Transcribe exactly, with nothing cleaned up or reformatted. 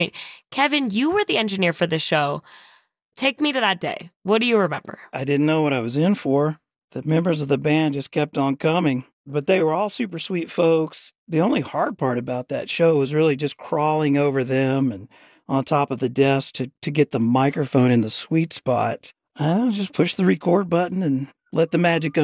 Kevin, you were the engineer for this show. Take me to that day. What do you remember? I didn't know what I was in for. The members of the band just kept on coming, but they were all super sweet folks. The only hard part about that show was really just crawling over them and on top of the desk to, to get the microphone in the sweet spot. I just push the record button and let the magic